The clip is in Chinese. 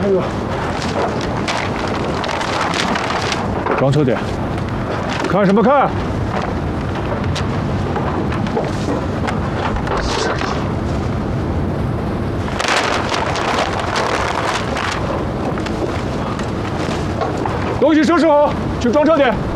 还有，装车点，看什么看？东西收拾好，去装车点。